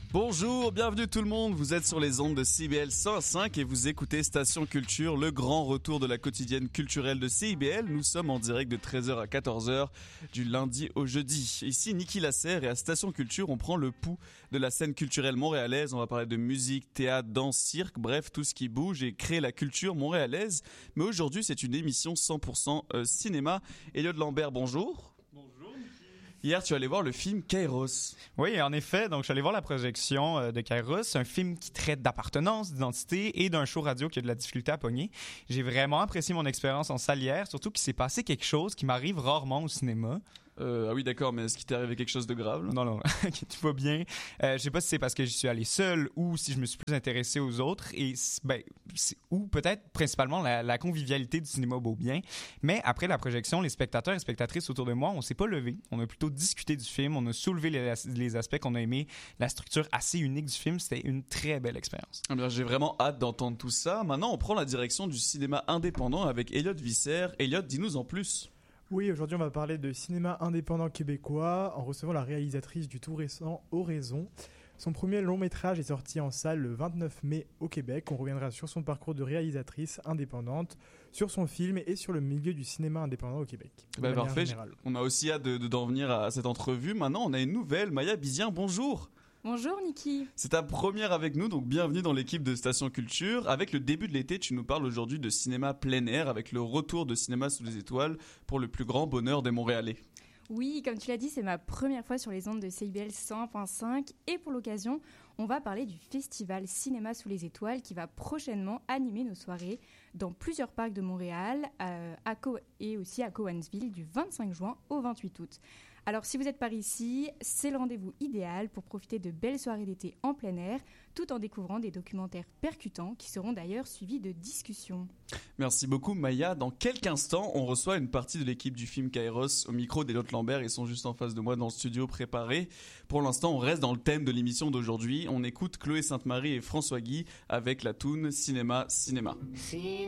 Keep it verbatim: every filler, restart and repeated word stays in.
Bonjour, bienvenue tout le monde, vous êtes sur les ondes de C I B L cent cinq et vous écoutez Station Culture, le grand retour de la quotidienne culturelle de C I B L. Nous sommes en direct de treize heures à quatorze heures du lundi au jeudi. Ici Niki Lasserre et à Station Culture, on prend le pouls de la scène culturelle montréalaise. On va parler de musique, théâtre, danse, cirque, bref, tout ce qui bouge et crée la culture montréalaise. Mais aujourd'hui, c'est une émission cent pour cent euh, cinéma. Elliot Lambert, bonjour. Hier, tu es allé voir le film Kairos. Oui, en effet. Donc, je suis allé voir la projection de Kairos. C'est un film qui traite d'appartenance, d'identité et d'un show radio qui a de la difficulté à pogner. J'ai vraiment apprécié mon expérience en salle hier, surtout qu'il s'est passé quelque chose qui m'arrive rarement au cinéma. Euh, ah oui, d'accord, mais est-ce qu'il t'est arrivé quelque chose de grave là? Non, non, tout va bien. Euh, je sais pas si c'est parce que j'y suis allé seul ou si je me suis plus intéressé aux autres, et ben, ou peut-être principalement la, la convivialité du cinéma beau bien. Mais après la projection, les spectateurs et spectatrices autour de moi, on s'est pas levé. On a plutôt discuté du film, on a soulevé les, les aspects qu'on a aimés, la structure assez unique du film. C'était une très belle expérience. Eh bien, j'ai vraiment hâte d'entendre tout ça. Maintenant, on prend la direction du cinéma indépendant avec Elliot Visser. Elliot, dis-nous en plus. Oui, aujourd'hui on va parler de cinéma indépendant québécois en recevant la réalisatrice du tout récent Oraison. Son premier long métrage est sorti en salle le vingt-neuf mai au Québec. On reviendra sur son parcours de réalisatrice indépendante, sur son film et sur le milieu du cinéma indépendant au Québec. Bah, parfait, générale. On a aussi hâte de, de, d'en venir à cette entrevue. Maintenant on a une nouvelle, Maya Bizien, bonjour. Bonjour Niki. C'est ta première avec nous, donc bienvenue dans l'équipe de Station Culture. Avec le début de l'été, tu nous parles aujourd'hui de cinéma plein air, avec le retour de Cinéma sous les étoiles pour le plus grand bonheur des Montréalais. Oui, comme tu l'as dit, c'est ma première fois sur les ondes de C I B L cent point cinq et pour l'occasion, on va parler du festival Cinéma sous les étoiles qui va prochainement animer nos soirées dans plusieurs parcs de Montréal euh, à Co- et aussi à Cowansville du vingt-cinq juin au vingt-huit août. Alors si vous êtes par ici, c'est le rendez-vous idéal pour profiter de belles soirées d'été en plein air, tout en découvrant des documentaires percutants qui seront d'ailleurs suivis de discussions. Merci beaucoup Maya. Dans quelques instants, on reçoit une partie de l'équipe du film Kairos au micro d'Elliot Lambert. Ils sont juste en face de moi dans le studio préparé. Pour l'instant, on reste dans le thème de l'émission d'aujourd'hui. On écoute Chloé Sainte-Marie et François Guy avec la toune Cinéma Cinéma.